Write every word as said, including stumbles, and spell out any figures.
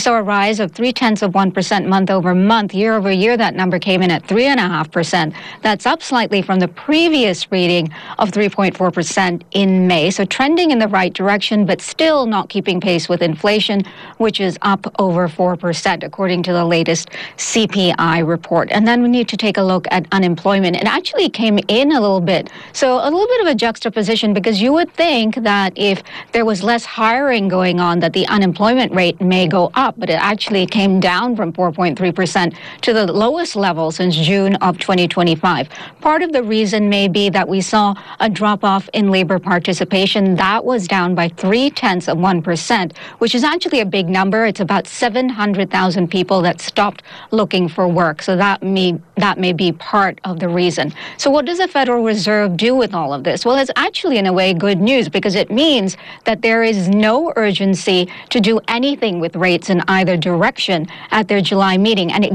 saw a rise of three tenths of one percent month over month. Year over year, that number came in at three and a half percent. That's up slightly from the previous reading of three point four percent in May. So trending in the right direction, but still not keeping pace with inflation, which is up over four percent, according to the latest C P I report. And then we need to take a look at unemployment. It actually came in a little bit. So a little bit of a juxtaposition, because you would think that if there was less hiring going on, that the unemployment rate may go up, but it actually came down from four point three percent to the lowest level since June of twenty twenty-five. Part of the reason may be that we saw a drop-off in labor participation. That was down by three tenths of one percent, which is actually a big number. It's about seven hundred thousand people that stopped looking for work. So that may, that may be part of the reason. So what does the Federal Reserve do with all of this? Well, it's actually, in a way, good news, because it means that there is no urgency to do anything with rates in either direction at their July meeting. And it